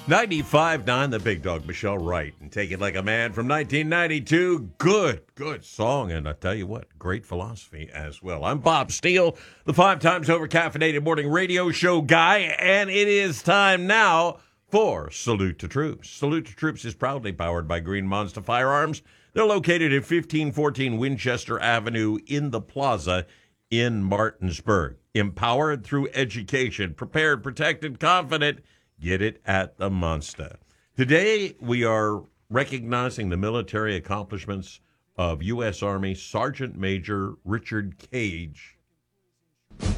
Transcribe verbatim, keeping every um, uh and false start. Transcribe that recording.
ninety-five point nine The Big Dog, Michelle Wright, and Take It Like a Man from nineteen ninety-two. Good, good song, and I tell you what, great philosophy as well. I'm Bob Steele, the five times over caffeinated morning radio show guy, and it is time now for Salute to Troops. Salute to Troops is proudly powered by Green Monster Firearms. They're located at fifteen fourteen Winchester Avenue in the Plaza in Martinsburg. Empowered through education, prepared, protected, confident. Get it at the Monster. Today, we are recognizing the military accomplishments of U S. Army Sergeant Major Richard Cage.